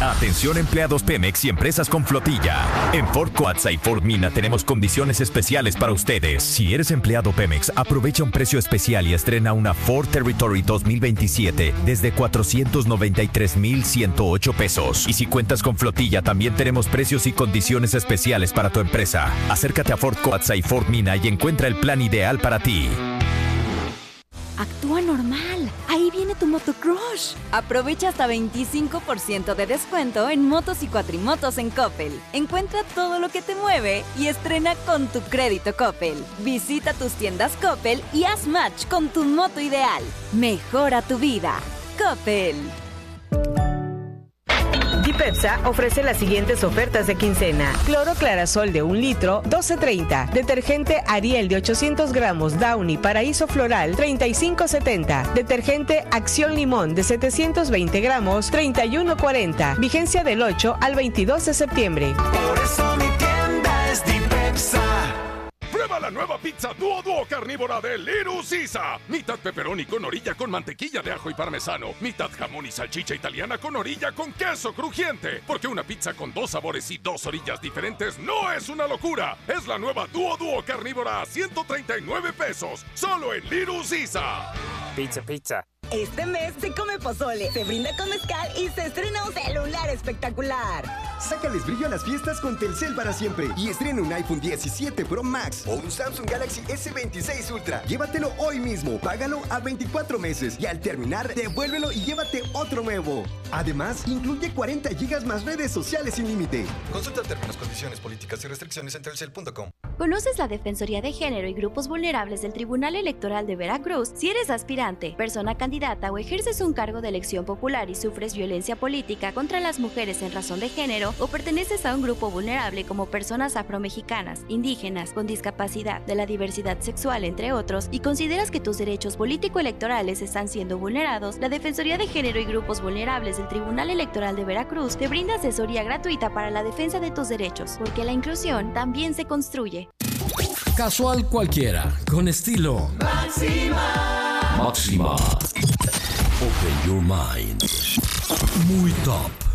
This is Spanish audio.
Atención empleados Pemex y empresas con flotilla. En Ford Coatza y Ford Mina tenemos condiciones especiales para ustedes. Si eres empleado Pemex, aprovecha un precio especial y estrena una Ford Territory 2027 desde 493,108 pesos. Y si cuentas con flotilla, también tenemos precios y condiciones especiales para tu empresa. Acércate a Ford Coatza y Ford Mina y encuentra el plan ideal para ti. Actúa normal. Ahí viene tu motocrush. Aprovecha hasta 25% de descuento en motos y cuatrimotos en Coppel. Encuentra todo lo que te mueve y estrena con tu crédito Coppel. Visita tus tiendas Coppel y haz match con tu moto ideal. Mejora tu vida. Coppel. Dipepsa ofrece las siguientes ofertas de quincena. Cloro Clarasol de 1 litro, $12.30. Detergente Ariel de 800 gramos Downy Paraíso Floral, $35.70. Detergente Acción Limón de 720 gramos, $31.40. Vigencia del 8 al 22 de septiembre. Por eso mi tienda es Dipepsa. Prueba la nueva pizza Duo carnívora de Little Caesar. Mitad pepperoni con orilla con mantequilla de ajo y parmesano. Mitad jamón y salchicha italiana con orilla con queso crujiente. Porque una pizza con 2 sabores y 2 orillas diferentes no es una locura. Es la nueva Duo carnívora a 139 pesos. Solo en Little Caesar. Pizza. Este mes se come pozole, se brinda con mezcal y se estrena un celular espectacular. Sácales brillo a las fiestas con Telcel para siempre y estrena un iPhone 17 Pro Max o un Samsung Galaxy S26 Ultra. Llévatelo hoy mismo, págalo a 24 meses y al terminar, devuélvelo y llévate otro nuevo. Además, incluye 40 gigas más redes sociales sin límite. Consulta términos, condiciones, políticas y restricciones en telcel.com. ¿Conoces la Defensoría de Género y Grupos Vulnerables del Tribunal Electoral de Veracruz? Si eres aspirante, persona candidata o ejerces un cargo de elección popular y sufres violencia política contra las mujeres en razón de género o perteneces a un grupo vulnerable como personas afromexicanas, indígenas, con discapacidad, de la diversidad sexual, entre otros, y consideras que tus derechos político-electorales están siendo vulnerados, la Defensoría de Género y Grupos Vulnerables del Tribunal Electoral de Veracruz te brinda asesoría gratuita para la defensa de tus derechos, porque la inclusión también se construye. Casual cualquiera, con estilo. Máxima. Open your mind. Muy top.